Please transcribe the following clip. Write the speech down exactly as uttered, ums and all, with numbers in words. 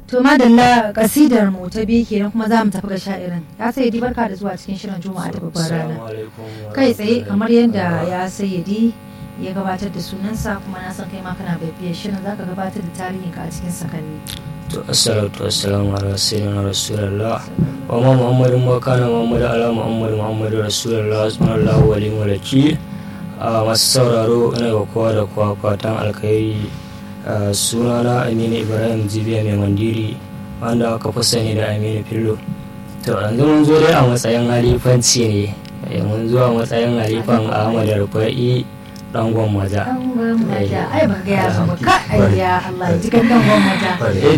To madalla kasidar mu ta biyu kenan kuma za mu tafi ga sha'irin. Ya sayyadi barka da zuwa cikin shirin Juma'a ta babbar rana. Kai tsaye kamar yadda ya sayyadi ya gabatar da sunansa kuma na san kai ma kana bibiyar shirin zaka gabatar da tarihin ka a cikin sakanni. To assalatu wassalamu ala sayyidina rasulullah wa ma muhammadin wa kana muhammadu ala muhammadu muhammadu rasulullah sallallahu alaihi wa sallam. A masu sauraro ina ga kowa da kowa fatan alkhairi. Sunana Aminu Ibrahim Jibiya mai mandiri wanda aka fi sani da Aminu Fillo. To yanzu mun zo dai a matsayin halifanci ne, mun zo a matsayin halifan Ahmadu Rufa'i Dangon Maja. Dangon Maja, ai ba ga ya zama ka ai ya Allah ji kan Dangon Maja.